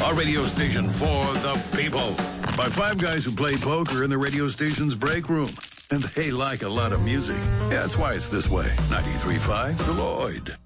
a radio station for the people. By five guys who play poker in the radio station's break room. And they like a lot of music. Yeah, that's why it's this way. 93.5 The Lloyd.